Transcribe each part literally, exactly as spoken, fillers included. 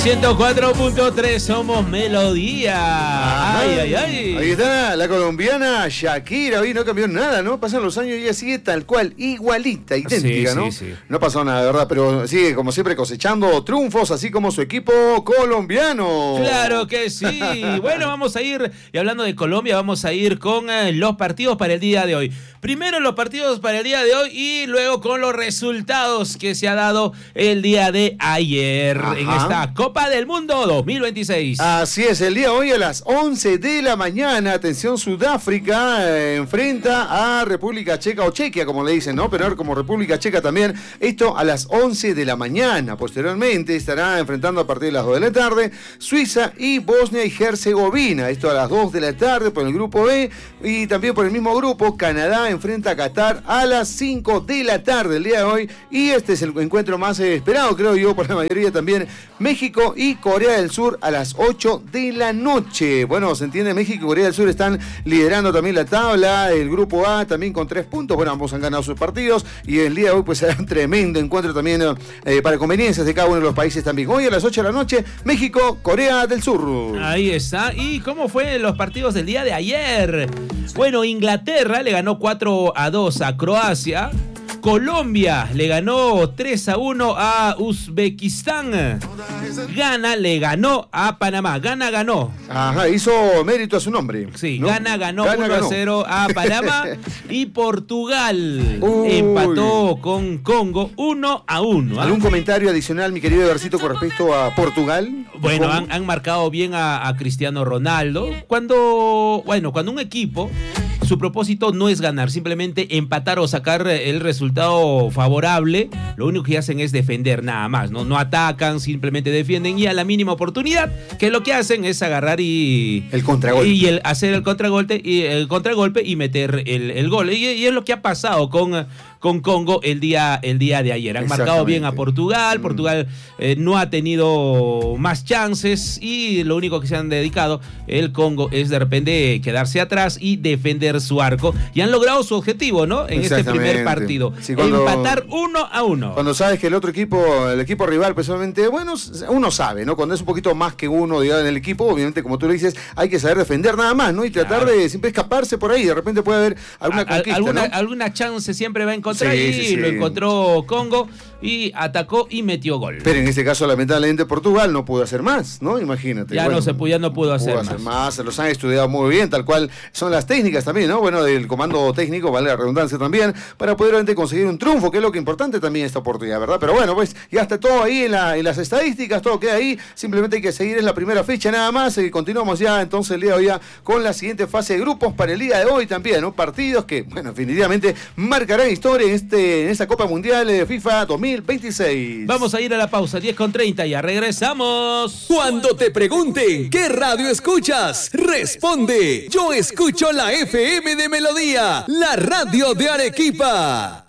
ciento cuatro punto tres, somos Melodía. Ajá. Ay, ay, ay. Ahí está la colombiana Shakira. Hoy no cambió nada, ¿no? Pasan los años y ella sigue tal cual, igualita, idéntica, Sí, ¿no? sí, sí. No pasó nada, de verdad, pero sigue como siempre cosechando triunfos, así como su equipo colombiano. Claro que sí. Bueno, vamos a ir, y hablando de Colombia, vamos a ir con eh, los partidos para el día de hoy. Primero los partidos para el día de hoy y luego con los resultados que se ha dado el día de ayer. Ajá. En esta Copa del Mundo dos mil veintiséis. Así es, el día de hoy a las once de la mañana, atención, Sudáfrica eh, enfrenta a República Checa, o Chequia como le dicen, ¿no? Pero como República Checa también, esto a las once de la mañana. Posteriormente estará enfrentando a partir de las dos de la tarde Suiza y Bosnia y Herzegovina, esto a las dos de la tarde por el grupo B, y también por el mismo grupo Canadá enfrenta a Qatar a las cinco de la tarde el día de hoy, y este es el encuentro más esperado, creo yo, por la mayoría también, México y Corea del Sur a las ocho de la noche. Bueno, se entiende, México y Corea del Sur están liderando también la tabla, el grupo A también con tres puntos, bueno, ambos han ganado sus partidos, y el día de hoy pues será un tremendo encuentro también eh, para conveniencias de cada uno de los países también. Hoy a las ocho de la noche, México, Corea del Sur. Ahí está. ¿Y cómo fue los partidos del día de ayer? Bueno, Inglaterra le ganó cuatro a dos a Croacia. Colombia le ganó tres a uno a Uzbekistán. Ghana le ganó a Panamá. Ghana ganó. Ajá, hizo mérito a su nombre. Sí, ¿no? Ghana ganó Ghana uno a ganó. cero a Panamá. Y Portugal Uy. empató con Congo uno a uno. ¿Algún comentario adicional, mi querido Evercito, con respecto a Portugal? Bueno, han, han marcado bien a, a Cristiano Ronaldo. Cuando, bueno, cuando un equipo, su propósito no es ganar, simplemente empatar o sacar el resultado favorable, lo único que hacen es defender, nada más, ¿no? No atacan, simplemente defienden, y a la mínima oportunidad, que lo que hacen es agarrar y... El contragolpe. Y el, hacer el contragolpe y, el contragolpe y meter el, el gol. Y, y es lo que ha pasado con... con Congo el día, el día de ayer. Han marcado bien a Portugal. Mm. Portugal eh, no ha tenido más chances y lo único que se han dedicado el Congo es de repente quedarse atrás y defender su arco. Y han logrado su objetivo, ¿no? En este primer partido. Sí, cuando, empatar uno a uno. Cuando sabes que el otro equipo, el equipo rival, personalmente, bueno, uno sabe, ¿no? Cuando es un poquito más que uno, digamos, en el equipo, obviamente, como tú le dices, hay que saber defender nada más, ¿no? Y tratar claro. de siempre escaparse por ahí. De repente puede haber alguna conquista, alguna, ¿no? alguna chance siempre va a encontrar. Sí, y sí, sí. Lo encontró Congo y atacó y metió gol. Pero en este caso, lamentablemente, Portugal no pudo hacer más, ¿no? Imagínate. Ya, bueno, no, se pudo, ya no pudo, hacer, pudo hacer más. más. Los han estudiado muy bien, tal cual son las técnicas también, ¿no? Bueno, del comando técnico, vale la redundancia también, para poder realmente conseguir un triunfo, que es lo que es importante también esta oportunidad, ¿verdad? Pero bueno, pues ya está todo ahí en, la, en las estadísticas, todo queda ahí. Simplemente hay que seguir en la primera fecha nada más y continuamos ya entonces el día de hoy ya con la siguiente fase de grupos para el día de hoy también, ¿no? Partidos que, bueno, definitivamente marcarán historia en, este, en esta Copa Mundial de FIFA dos mil veintiséis. Vamos a ir a la pausa, diez con treinta, ya regresamos. Cuando te pregunten ¿qué radio escuchas? Responde, yo escucho la F M de Melodía, la radio de Arequipa.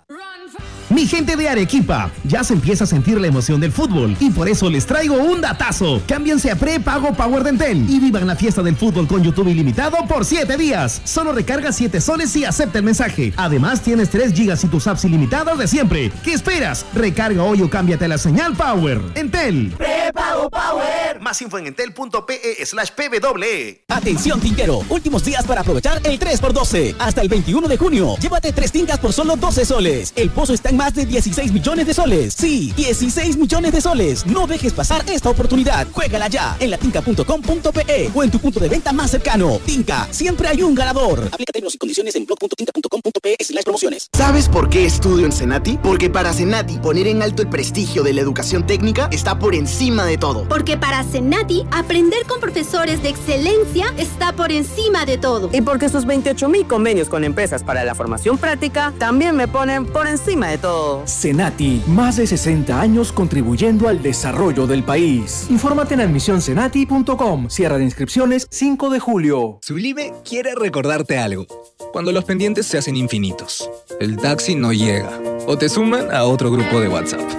Mi gente de Arequipa, ya se empieza a sentir la emoción del fútbol y por eso les traigo un datazo. Cámbiense a prepago Power de Entel y vivan la fiesta del fútbol con YouTube ilimitado por siete días. Solo recarga siete soles y acepta el mensaje. Además tienes tres gigas y tus apps ilimitados de siempre. ¿Qué esperas? Recarga hoy o cámbiate a la señal Power. Entel. Prepago Power. Más info en entel.pe slash pw. Atención Tintero, últimos días para aprovechar el tres por doce. Hasta el veintiuno de junio. Llévate tres tintas por solo doce soles. El pozo está en más de dieciséis millones de soles. Sí, dieciséis millones de soles. No dejes pasar esta oportunidad. Juégala ya en latinca punto com punto pe o en tu punto de venta más cercano. Tinca, siempre hay un ganador. Aplica términos y condiciones en blog punto tinca punto com punto pe slash promociones. ¿Sabes por qué estudio en Senati? Porque para Senati poner en alto el prestigio de la educación técnica está por encima de todo. Porque para Senati aprender con profesores de excelencia está por encima de todo. Y porque sus veintiocho mil convenios con empresas para la formación práctica también me ponen por encima de todo. Senati, más de sesenta años contribuyendo al desarrollo del país. Infórmate en admisión senati punto com. Cierre de inscripciones cinco de julio. Sublime quiere recordarte algo. Cuando los pendientes se hacen infinitos, el taxi no llega o te suman a otro grupo de WhatsApp.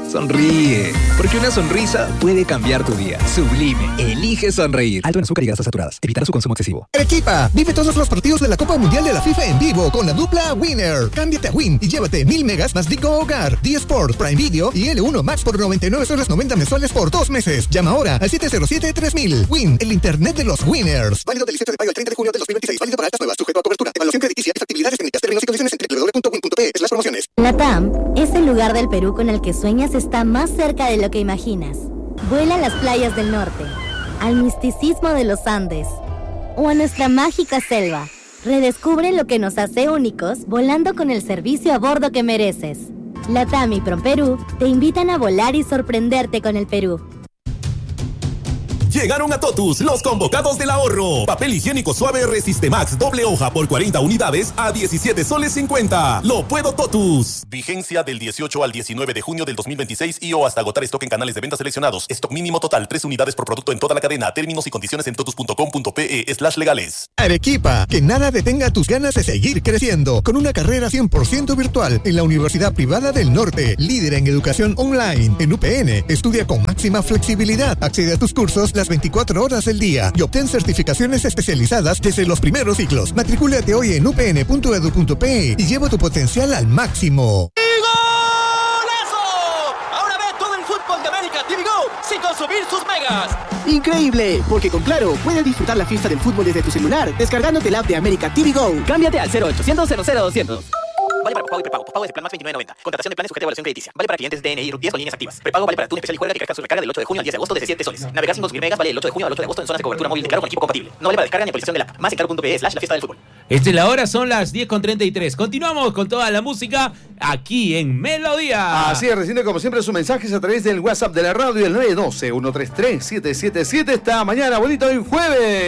Sonríe, porque una sonrisa puede cambiar tu día. Sublime, elige sonreír. Alto en azúcar y grasas saturadas. Evitar su consumo excesivo. Arequipa, vive todos los partidos de la Copa Mundial de la FIFA en vivo con la dupla Winner. Cámbiate a Win y llévate mil megas más Digo Hogar, D Sport, Prime Video y L uno Max por noventa y nueve soles noventa mensuales por dos meses. Llama ahora al siete cero siete tres mil. Win, el internet de los winners. Válido del diecisiete de mayo al treinta de junio de dos mil veintiséis. Válido para altas nuevas, sujeto a cobertura. Evaluación crediticia y factibilidades técnicas. Términos y condiciones en doble u doble u doble u punto win punto pe slash promociones. LATAM es el lugar del Perú con el que sueñas está más cerca de lo que imaginas. Vuela a las playas del norte, al misticismo de los Andes o a nuestra mágica selva. Redescubre lo que nos hace únicos volando con el servicio a bordo que mereces. LATAM y PromPerú te invitan a volar y sorprenderte con el Perú. Llegaron a Totus los convocados del ahorro. Papel higiénico suave Resistemax doble hoja por cuarenta unidades a diecisiete soles cincuenta. Lo puedo Totus. Vigencia del dieciocho al diecinueve de junio del dos mil veintiséis y o hasta agotar stock en canales de venta seleccionados. Stock mínimo total tres unidades por producto en toda la cadena. Términos y condiciones en totus punto com punto pe slash legales. Arequipa, que nada detenga tus ganas de seguir creciendo. Con una carrera cien por ciento virtual en la Universidad Privada del Norte. Líder en educación online. En U P N, estudia con máxima flexibilidad. Accede a tus cursos las veinticuatro horas del día y obtén certificaciones especializadas desde los primeros ciclos. Matricúlate hoy en u p n punto e d u punto pe y lleva tu potencial al máximo. ¡Golazo! Ahora ve todo el fútbol de América T V Go sin consumir sus megas. Increíble, porque con Claro puedes disfrutar la fiesta del fútbol desde tu celular descargándote la app de América T V Go. Cámbiate al cero ochocientos cero cero doscientos. Vale para pago y prepago. Pago de plan más veintinueve noventa. Contratación de planes sujeta a evaluación crediticia. Vale para clientes D N I, R U T diez o líneas activas. Prepago vale para tu especial y juega que carga su recarga del ocho de junio al diez de agosto de diecisiete soles. Navegar sin consumir megas vale el ocho de junio al ocho de agosto en zonas de cobertura móvil de Claro con equipo compatible. No vale para descarga ni actualización de la app. Más en claro punto pe slash la fiesta del fútbol. Esta es la hora, son las diez con treinta y tres. Continuamos con toda la música aquí en Melodía. Así es, recibiendo como siempre sus mensajes a través del WhatsApp de la radio, el nueve uno dos, uno tres tres, siete siete siete. Esta mañana, bonito, hoy jueves.